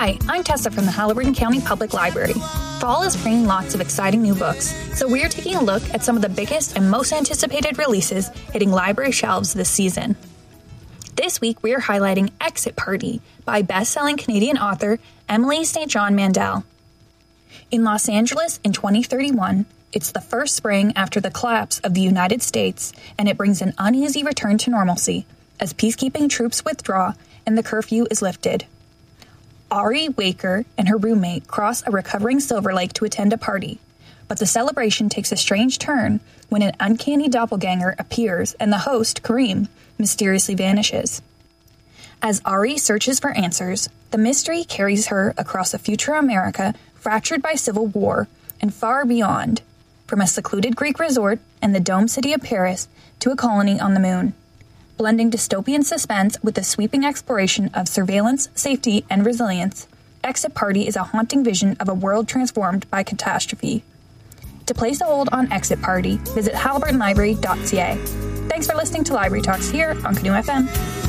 Hi, I'm Tessa from the Haliburton County Public Library. Fall is bringing lots of exciting new books, so we're taking a look at some of the biggest and most anticipated releases hitting library shelves this season. This week, we are highlighting Exit Party by best-selling Canadian author Emily St. John Mandel. In Los Angeles in 2031, it's the first spring after the collapse of the United States, and it brings an uneasy return to normalcy as peacekeeping troops withdraw and the curfew is lifted. Ari Waker and her roommate cross a recovering Silver Lake to attend a party, but the celebration takes a strange turn when an uncanny doppelganger appears and the host, Kareem, mysteriously vanishes. As Ari searches for answers, the mystery carries her across a future America fractured by civil war and far beyond, from a secluded Greek resort in the dome city of Paris to a colony on the moon. Blending dystopian suspense with the sweeping exploration of surveillance, safety, and resilience, Exit Party is a haunting vision of a world transformed by catastrophe. To place a hold on Exit Party, visit haliburtonlibrary.ca. Thanks for listening to Library Talks here on Canoe FM.